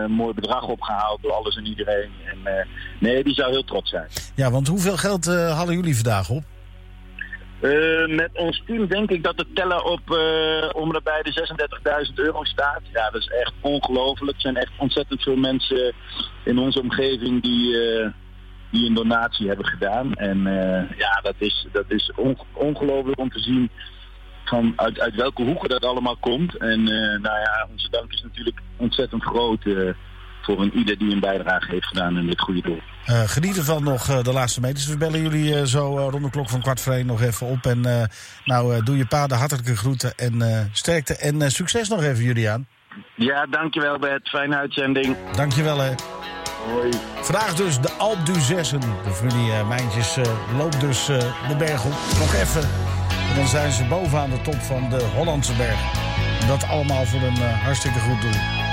mooi bedrag opgehaald door alles en iedereen. En nee, die zou heel trots zijn. Ja, want hoeveel geld hadden jullie vandaag op? Met ons team denk ik dat het tellen op om nabij de €36.000 staat. Ja, dat is echt ongelooflijk. Er zijn echt ontzettend veel mensen in onze omgeving die een donatie hebben gedaan. En ja, dat is ongelooflijk om te zien uit welke hoeken dat allemaal komt. En nou ja, onze dank is natuurlijk ontzettend groot voor ieder die een bijdrage heeft gedaan in dit goede doel. Geniet ervan nog de laatste meters. We bellen jullie zo rond de klok van 1:15 nog even op. En doe je pa de hartelijke groeten en sterkte en succes nog even, Juliaan. Ja, dankjewel Bert. Fijne uitzending. Dankjewel hè. Hoi. Vandaag dus de Alpe d'Huez. De familie Mijntjes loopt dus de berg op. Nog even. En dan zijn ze bovenaan de top van de Hollandse berg. En dat allemaal voor een hartstikke goed doel.